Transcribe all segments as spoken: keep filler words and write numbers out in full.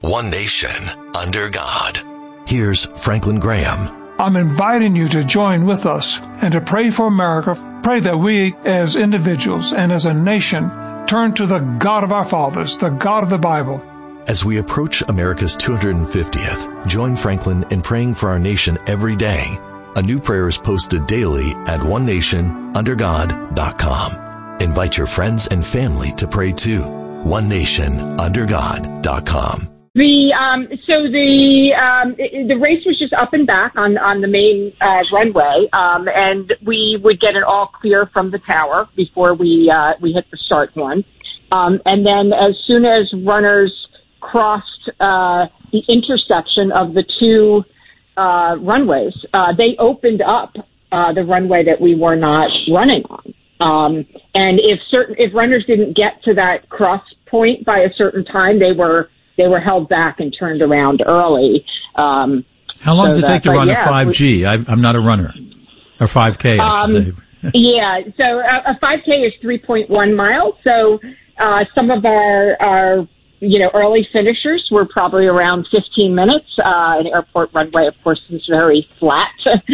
one nation, under God. Here's Franklin Graham. I'm inviting you to join with us and to pray for America. Pray that we as individuals and as a nation turn to the God of our fathers, the God of the Bible. As we approach America's two hundred fiftieth, join Franklin in praying for our nation every day. A new prayer is posted daily at one nation under god dot com. Invite your friends and family to pray too. one nation under god dot com. The um, so the um, the race was just up and back on on the main uh, runway, um, and we would get an all clear from the tower before we uh, we hit the start horn, um, and then as soon as runners crossed uh, the intersection of the two uh, runways, uh, they opened up uh, the runway that we were not running on. Um, and if certain if runners didn't get to that cross point by a certain time, they were they were held back and turned around early. Um, How long so does it that, take to run yeah, a five G? I, I'm not a runner. Or five K, I should um, say. yeah, so a, a five K is three point one miles. So uh, some of our, our you know, early finishers were probably around fifteen minutes. Uh, an airport runway, of course, is very flat.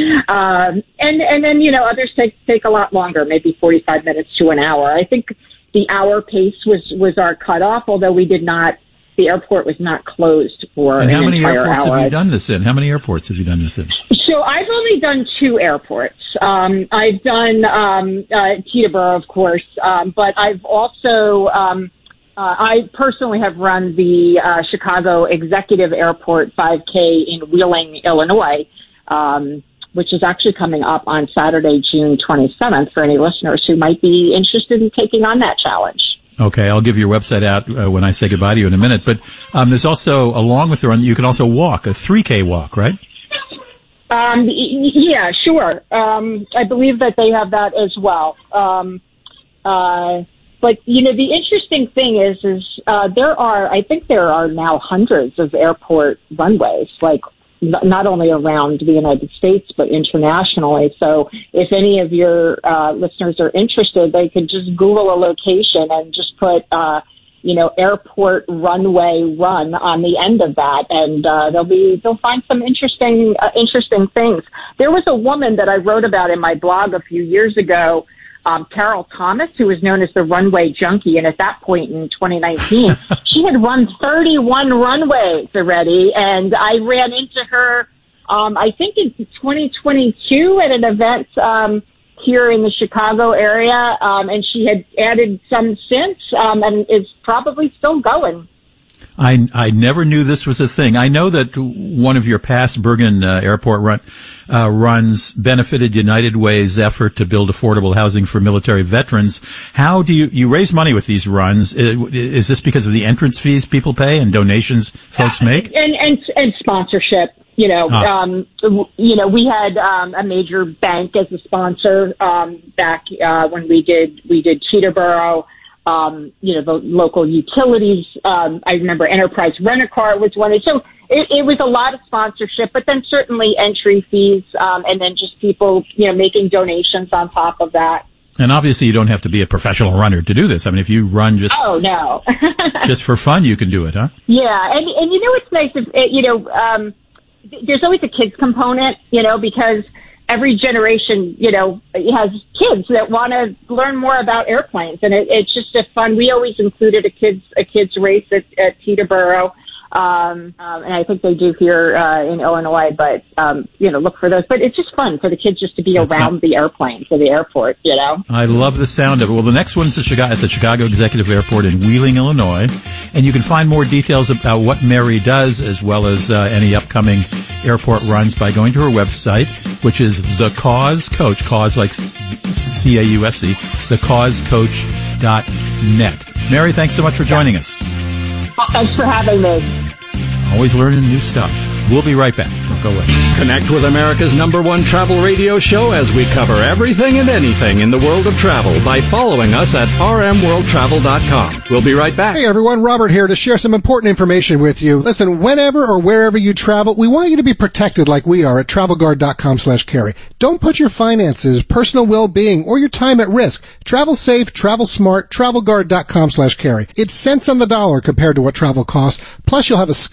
um, and, and then, you know, others take, take a lot longer, maybe forty-five minutes to an hour. I think the hour pace was, was our cutoff, although we did not, the airport was not closed for and an how many entire airports hour. have you done this in? How many airports have you done this in? So I've only done two airports. Um, I've done um, uh, Teterboro, of course, um, but I've also um, uh, I personally have run the uh, Chicago Executive Airport five K in Wheeling, Illinois, um, which is actually coming up on Saturday, June twenty-seventh, for any listeners who might be interested in taking on that challenge. Okay, I'll give your website out uh, when I say goodbye to you in a minute. But um, there's also, along with the run, you can also walk, a three K walk, right? Um, yeah, sure. Um, I believe that they have that as well. Um, uh, but, you know, the interesting thing is, is, uh, there are, I think there are now hundreds of airport runways, like n- not only around the United States, but internationally. So if any of your, uh, listeners are interested, they could just Google a location and just put, uh, you know, airport runway run on the end of that, and uh, they'll be they'll find some interesting uh, interesting things. There was a woman that I wrote about in my blog a few years ago, um, Carol Thomas, who was known as the Runway Junkie, and at that point in twenty nineteen, she had run thirty-one runways already, and I ran into her, um, I think in twenty twenty-two at an event um, here in the Chicago area, um, and she had added some since, um, and is probably still going. I, I never knew this was a thing. I know that one of your past Bergen uh, airport run, uh, runs benefited United Way's effort to build affordable housing for military veterans. How do you, you raise money with these runs? Is this because of the entrance fees people pay and donations folks make? And, and, and sponsorship. You know, ah. um, you know, we had, um, a major bank as a sponsor, um, back, uh, when we did, we did Teterboro, um, you know, the local utilities. Um, I remember Enterprise Rent-A-Car was one. So it, it was a lot of sponsorship, but then certainly entry fees, um, and then just people, you know, making donations on top of that. And obviously you don't have to be a professional runner to do this. I mean, if you run just, oh, no, just for fun, you can do it, huh? Yeah. And, and you know, it's nice if, you know, um, there's always a kids component, you know, because every generation, you know, has kids that want to learn more about airplanes, and it, it's just a fun. We always included a kids a kids race at, at Teterboro, um, um, and I think they do here uh, in Illinois. But um, you know, look for those. But it's just fun for the kids just to be That's around not- the airplanes or the airport. You know, I love the sound of it. Well, the next one's at, Chicago, at the Chicago Executive Airport in Wheeling, Illinois, and you can find more details about what Mary does, as well as uh, any upcoming airport runs, by going to her website, which is The Cause Coach, cause like C A U S C, the cause coach dot net. Mary, thanks so much for joining us. Thanks for having me. Always learning new stuff. We'll be right back. Don't go away. Connect with America's number one travel radio show as we cover everything and anything in the world of travel by following us at r m world travel dot com. We'll be right back. Hey everyone, Robert here to share some important information with you. Listen, whenever or wherever you travel, we want you to be protected like we are at travel guard dot com slash carry. Don't put your finances, personal well-being, or your time at risk. Travel safe, travel smart, travel guard dot com slash carry. It's cents on the dollar compared to what travel costs. Plus, you'll have a